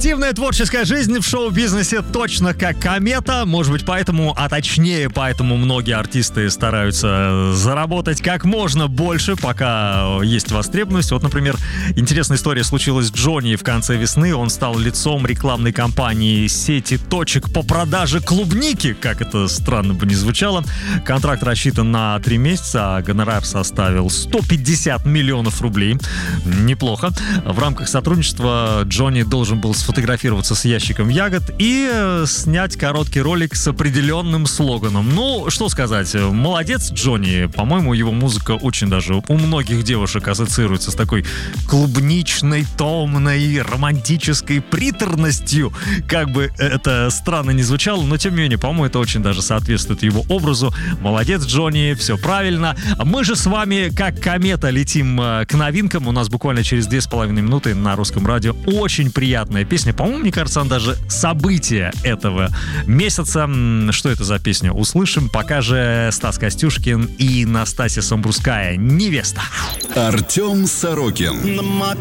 Активная творческая жизнь в шоу-бизнесе точно как комета. Может быть, поэтому, а точнее, поэтому многие артисты стараются заработать как можно больше, пока есть востребованность. Вот, например, интересная история случилась с Джонни в конце весны. Он стал лицом рекламной кампании сети точек по продаже клубники. Как это странно бы не звучало. Контракт рассчитан на 3 месяца, а гонорар составил 150 миллионов рублей. Неплохо. В рамках сотрудничества Джонни должен был сфотографироваться с ящиком ягод и снять короткий ролик с определенным слоганом. Ну, что сказать, молодец Джонни. По-моему, его музыка очень даже у многих девушек ассоциируется с такой клубничной, томной, романтической приторностью. Как бы это странно не звучало, но тем не менее, по-моему, это очень даже соответствует его образу. Молодец, Джонни, все правильно. Мы же с вами, как комета, летим к новинкам. У нас буквально через 2,5 минуты на Русском радио очень приятная песня. По-моему, мне кажется, она даже событие этого месяца. Что это за песня? Услышим. Пока же Стас Костюшкин и Настасья Самбурская. «Невеста». Артем Сорокин.